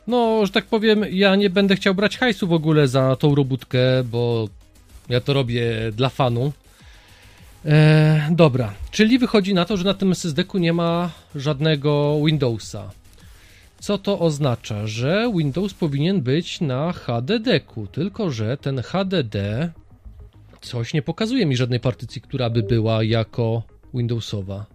No, że tak powiem, ja nie będę chciał brać hajsu w ogóle za tą robótkę, bo ja to robię dla fanu. Dobra, czyli wychodzi na to, że na tym SSD-ku nie ma żadnego Windowsa. Co to oznacza? Że Windows powinien być na HDD-ku, tylko że ten HDD coś nie pokazuje mi żadnej partycji, która by była jako Windowsowa.